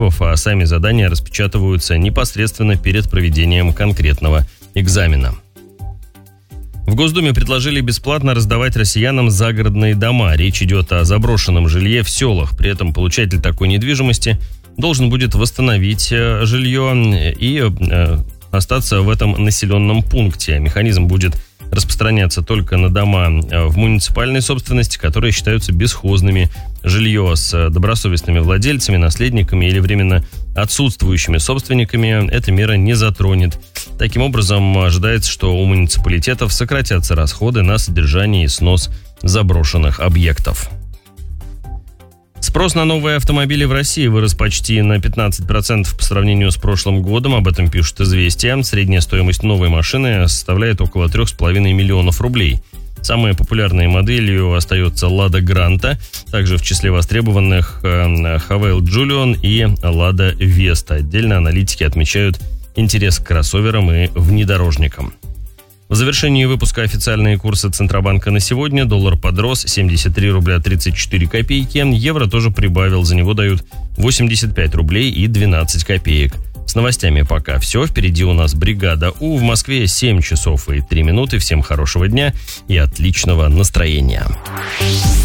а сами задания распечатываются непосредственно перед проведением конкретного экзамена. В Госдуме предложили бесплатно раздавать россиянам загородные дома. Речь идет о заброшенном жилье в селах. При этом получатель такой недвижимости должен будет восстановить жилье и остаться в этом населенном пункте. Механизм будет распространяться только на дома в муниципальной собственности, которые считаются бесхозными. Жилье с добросовестными владельцами, наследниками или временно отсутствующими собственниками эта мера не затронет. Таким образом, ожидается, что у муниципалитетов сократятся расходы на содержание и снос заброшенных объектов. Спрос на новые автомобили в России вырос почти на 15% по сравнению с прошлым годом. Об этом пишут «Известия». Средняя стоимость новой машины составляет около 3,5 миллионов рублей. Самой популярной моделью остается «Лада Гранта». Также в числе востребованных Хавейл Джулион и «Лада Веста». Отдельно аналитики отмечают интерес к кроссоверам и внедорожникам. В завершении выпуска официальные курсы Центробанка на сегодня. Доллар подрос 73 рубля 34 копейки. Евро тоже прибавил. За него дают 85 рублей и 12 копеек. С новостями пока все. Впереди у нас бригада У. В Москве 7 часов и 3 минуты. Всем хорошего дня и отличного настроения.